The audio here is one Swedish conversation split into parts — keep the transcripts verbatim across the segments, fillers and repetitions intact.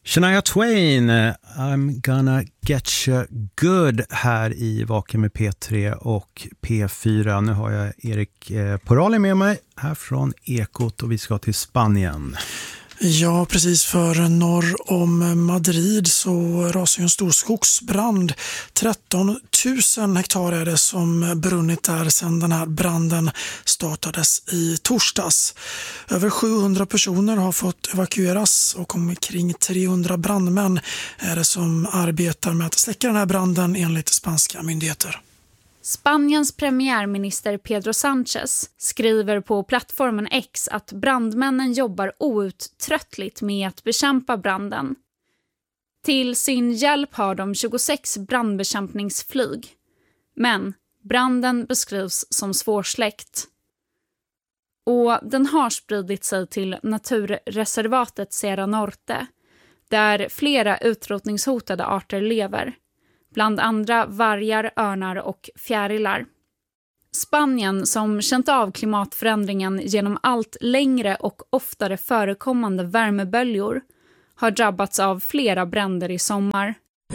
Shania Twain, I'm gonna get you good här i Vaken med P tre och P fyra. Nu har jag Erik Porali med mig här från Ekot och vi ska till Spanien. Ja, precis för norr om Madrid så rasar en stor skogsbrand. tretton tusen hektar är det som brunnit där sedan den här branden startades i torsdags. Över sjuhundra personer har fått evakueras och omkring trehundra brandmän är det som arbetar med att släcka den här branden enligt spanska myndigheter. Spaniens premiärminister Pedro Sánchez skriver på plattformen X att brandmännen jobbar outtröttligt med att bekämpa branden. Till sin hjälp har de tjugosex brandbekämpningsflyg. Men branden beskrivs som svårsläckt. Och den har spridit sig till naturreservatet Sierra Norte, där flera utrotningshotade arter lever. Bland andra vargar, örnar och fjärilar. Spanien, som känt av klimatförändringen genom allt längre och oftare förekommande värmeböljor, har drabbats av flera bränder i sommar.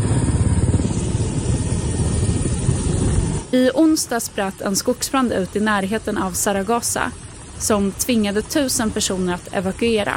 I onsdags bröt en skogsbrand ut i närheten av Zaragoza som tvingade tusen personer att evakuera.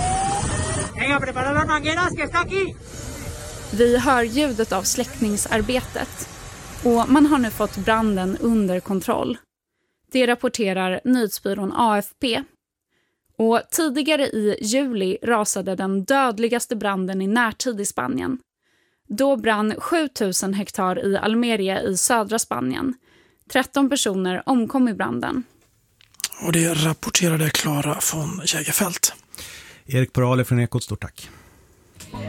Vi hör ljudet av släckningsarbetet och man har nu fått branden under kontroll. Det rapporterar nyhetsbyrån A F P. Och tidigare i juli rasade den dödligaste branden i närtid i Spanien. Då brann sjutusen hektar i Almeria i södra Spanien. tretton personer omkom i branden. Och det rapporterade Klara von Jägerfeld. Erik Porali från Ekot, stort tack.